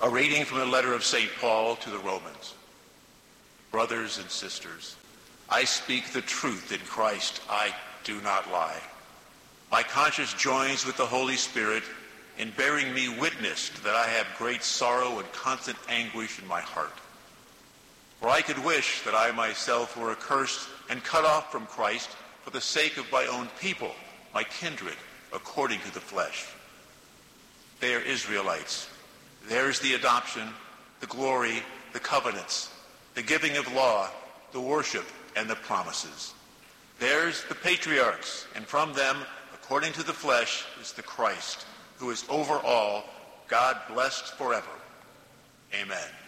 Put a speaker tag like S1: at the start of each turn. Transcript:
S1: A reading from the letter of St. Paul to the Romans. Brothers and sisters, I speak the truth in Christ. I do not lie. My conscience joins with the Holy Spirit in bearing me witness that I have great sorrow and constant anguish in my heart. For I could wish that I myself were accursed and cut off from Christ for the sake of my own people, my kindred, according to the flesh. They are Israelites. Theirs the adoption, the glory, the covenants, the giving of law, the worship, and the promises. Theirs the patriarchs, and from them, according to the flesh, is the Christ, who is over all, God blessed forever. Amen.